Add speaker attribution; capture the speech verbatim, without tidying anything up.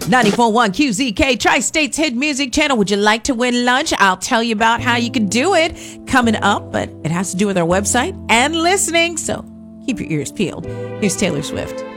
Speaker 1: ninety-four point one Q Z K, Tri-State's hit music channel. Would you like to win lunch? I'll tell you about how you can do it coming up, but it has to do with our website and listening, so keep your ears peeled. Here's Taylor Swift.